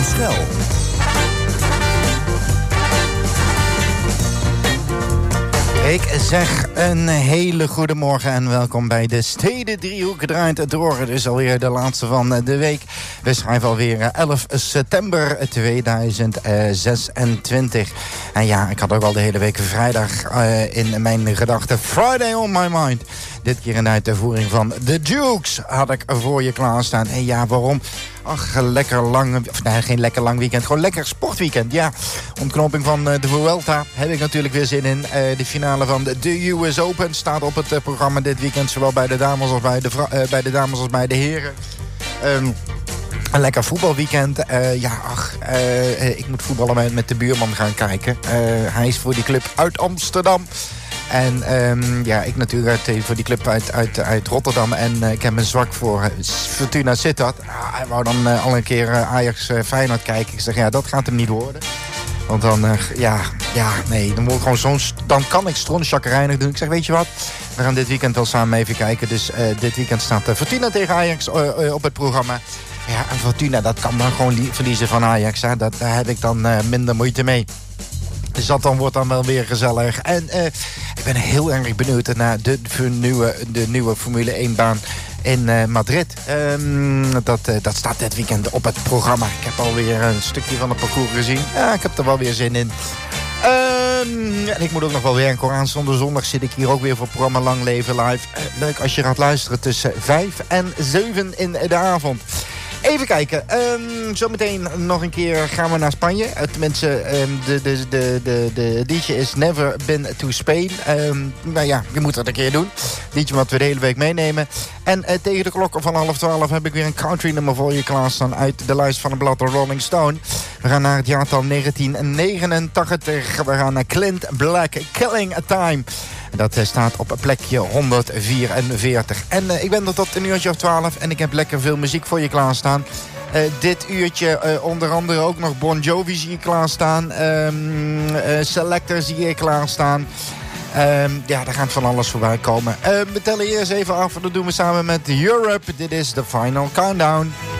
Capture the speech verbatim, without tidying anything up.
Schel. Ik zeg een hele goede morgen en welkom bij de Stedendriehoek draait het door. Het is alweer de laatste van de week. We schrijven alweer elf september tweeduizend zesentwintig. En ja, ik had ook al de hele week vrijdag uh, in mijn gedachten. Friday on my mind. Dit keer in de uitvoering van The Dukes had ik voor je klaarstaan. En ja, waarom? Ach, lekker lang, of nee, geen lekker lang weekend, gewoon lekker sportweekend. Ja, ontknoping van uh, de Vuelta heb ik natuurlijk weer zin in. Uh, de finale van de, de U S Open staat op het uh, programma dit weekend, zowel bij de dames als bij de, vra- uh, bij de, dames als bij de heren. Um, Een lekker voetbalweekend. Uh, ja, ach, uh, ik moet voetballen met, met de buurman gaan kijken. Uh, hij is voor die club uit Amsterdam. En um, ja, ik natuurlijk uit, voor die club uit, uit, uit Rotterdam. En uh, ik heb een zwak voor uh, Fortuna Sittard. Uh, hij wou dan uh, al een keer uh, Ajax uh, Feyenoord kijken. Ik zeg, ja, dat gaat hem niet worden. Want dan, uh, ja, ja, nee, dan, moet ik gewoon zo'n, dan kan ik stronchakkerijnig doen. Ik zeg, weet je wat, we gaan dit weekend wel samen even kijken. Dus uh, dit weekend staat uh, Fortuna tegen Ajax uh, uh, op het programma. Ja, en Fortuna, dat kan dan gewoon li- verliezen van Ajax. Hè. Dat, daar heb ik dan uh, minder moeite mee. Dus dat dan wordt dan wel weer gezellig. En uh, ik ben heel erg benieuwd naar de, de, nieuwe, de nieuwe Formule één-baan in uh, Madrid. Um, dat, uh, dat staat dit weekend op het programma. Ik heb alweer een stukje van het parcours gezien. Ja, ik heb er wel weer zin in. Um, en ik moet ook nog wel werken hoor. Aanstaande zondag zit ik hier ook weer voor het programma Lang Leven Live. Uh, leuk als je gaat luisteren tussen vijf en zeven in de avond. Even kijken. Um, zometeen nog een keer gaan we naar Spanje. Uh, tenminste, um, de, de, de, de, de liedje is Never Been to Spain. Um, nou ja, je moet dat een keer doen. Liedje wat we de hele week meenemen. En uh, tegen de klok van half twaalf heb ik weer een country nummer voor je klaarstaan uit de lijst van het blad Rolling Stone. We gaan naar het jaartal negentien negenentachtig. We gaan naar Clint Black, Killing a Time. Dat staat op plekje honderdvierenveertig. En uh, ik ben er tot een uurtje of twaalf en ik heb lekker veel muziek voor je klaarstaan. Uh, dit uurtje uh, onder andere ook nog Bon Jovi zie je klaarstaan. Um, uh, Selector zie je klaarstaan. Um, ja, daar gaat van alles voorbij komen. Uh, we tellen eerst even af. Dat doen we samen met Europe. Dit is de Final Countdown.